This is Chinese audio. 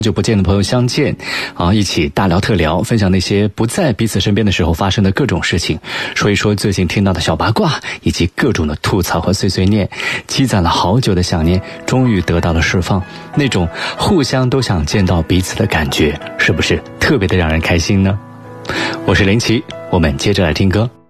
久不见的朋友相见一起大聊特聊，分享那些不在彼此身边的时候发生的各种事情，说一说最近听到的小八卦，以及各种的吐槽和碎碎念。积攒了好久的想念终于得到了释放，那种互相都想见到彼此的感觉，是不是特别的让人开心呢？我是林奇，我们接着来听歌。